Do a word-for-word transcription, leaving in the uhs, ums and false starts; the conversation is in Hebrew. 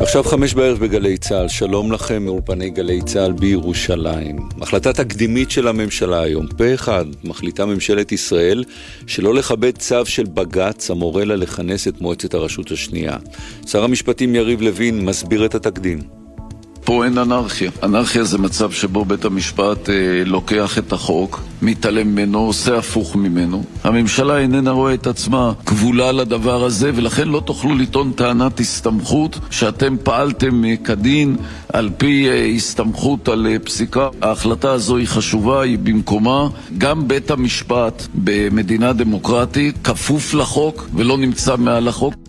עכשיו חמש בערב בגלי צהל, שלום לכם מאולפני גלי צהל בירושלים. החלטה תקדימית של הממשלה היום, פה אחד, מחליטה ממשלת ישראל שלא לכבד צו של בג"ץ המורה לה לכנס את מועצת הרשות השנייה. שר המשפטים יריב לוין מסביר את התקדים. פה אין אנרכיה. אנרכיה זה מצב שבו בית המשפט אה, לוקח את החוק, מתעלם ממנו, עושה הפוך ממנו. הממשלה איננה רואה את עצמה כבולה לדבר הזה, ולכן לא תוכלו לטעון טענת הסתמכות שאתם פעלתם אה, כדין על פי אה, הסתמכות על אה, פסיקה. ההחלטה הזו היא חשובה, היא במקומה. גם בית המשפט במדינה דמוקרטית כפוף לחוק ולא נמצא מעל החוק.